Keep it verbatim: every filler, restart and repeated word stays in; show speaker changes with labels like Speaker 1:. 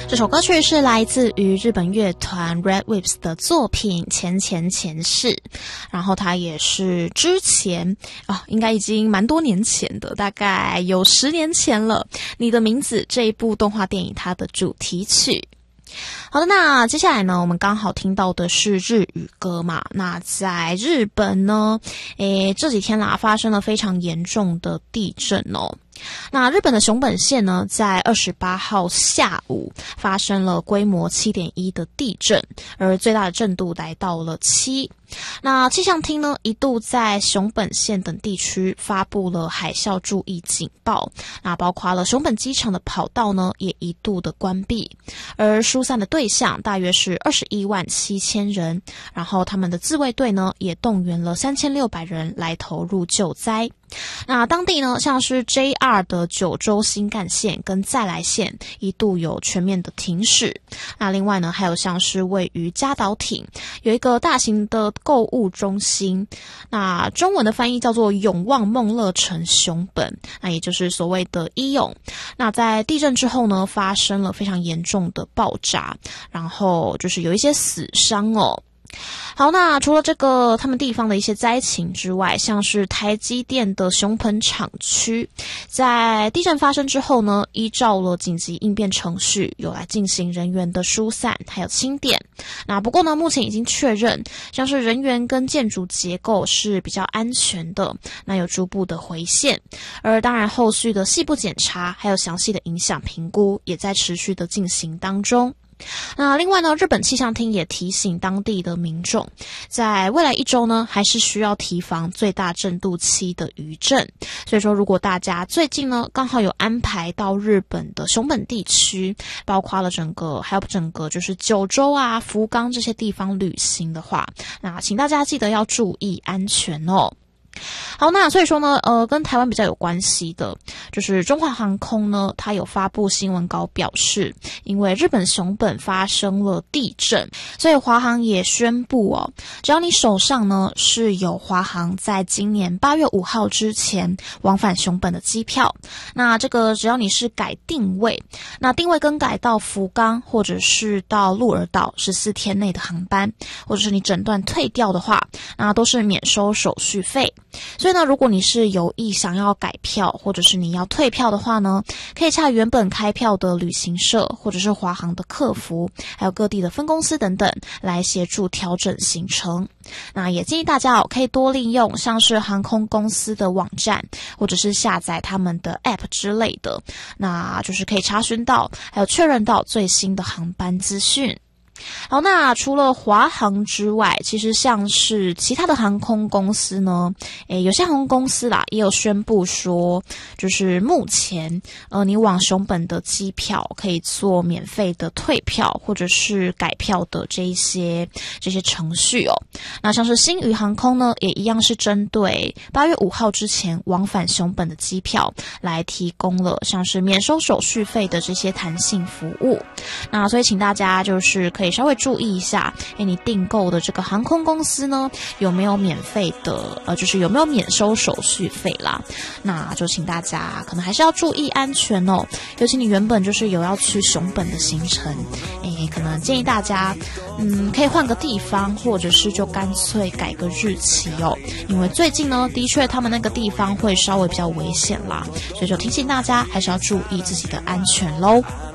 Speaker 1: 这首歌曲是来自于日本乐团 Red Wimps 的作品《前前前世》，然后它也是之前啊、哦，应该已经蛮多年前的，大概有十年前了。你的名字这一部动画电影它的主题曲。好的，那接下来呢，我们刚好听到的是日语歌嘛。那在日本呢，诶，这几天啦，发生了非常严重的地震哦。那日本的熊本县呢，在二十八号下午发生了规模 七点一 的地震，而最大的震度来到了七。那气象厅呢，一度在熊本县等地区发布了海啸注意警报，那包括了熊本机场的跑道呢，也一度的关闭，而疏散的对象大约是二十一万七千人，然后他们的自卫队呢，也动员了三千六百人来投入救灾。那当地呢，像是 J R 的九州新干线跟再来线一度有全面的停驶。那另外呢，还有像是位于加岛町有一个大型的购物中心，那中文的翻译叫做永旺梦乐城熊本，那也就是所谓的一永。那在地震之后呢，发生了非常严重的爆炸，然后就是有一些死伤哦。好，那除了这个他们地方的一些灾情之外，像是台积电的熊本厂区，在地震发生之后呢，依照了紧急应变程序，有来进行人员的疏散还有清点。那不过呢，目前已经确认，像是人员跟建筑结构是比较安全的，那有逐步的回线。而当然后续的细部检查还有详细的影响评估也在持续的进行当中。那另外呢，日本气象厅也提醒当地的民众，在未来一周呢，还是需要提防最大震度七的余震。所以说，如果大家最近呢刚好有安排到日本的熊本地区，包括了整个还有整个就是九州啊、福冈这些地方旅行的话，那请大家记得要注意安全哦。好，那所以说呢，呃，跟台湾比较有关系的，就是中华航空呢，它有发布新闻稿表示，因为日本熊本发生了地震，所以华航也宣布哦，只要你手上呢是有华航在今年八月五号之前往返熊本的机票，那这个只要你是改定位，那定位更改到福冈或者是到鹿儿岛十四天内的航班，或者是你整段退掉的话，那都是免收手续费。所以呢，如果你是有意想要改票或者是你要退票的话呢，可以洽原本开票的旅行社或者是华航的客服，还有各地的分公司等等来协助调整行程。那也建议大家哦，可以多利用像是航空公司的网站或者是下载他们的 App 之类的，那就是可以查询到还有确认到最新的航班资讯。好，那除了华航之外，其实像是其他的航空公司呢，诶，有些航空公司啦也有宣布说，就是目前呃，你往熊本的机票可以做免费的退票或者是改票的这一些这些程序哦。那像是星宇航空呢，也一样是针对八月五号之前往返熊本的机票来提供了像是免收手续费的这些弹性服务。那所以请大家就是可以稍微注意一下，诶，你订购的这个航空公司呢，有没有免费的呃，就是有没有免收手续费啦。那就请大家可能还是要注意安全哦，尤其你原本就是有要去熊本的行程，诶，可能建议大家嗯，可以换个地方，或者是就干脆改个日期哦，因为最近呢，的确他们那个地方会稍微比较危险啦，所以就提醒大家还是要注意自己的安全咯。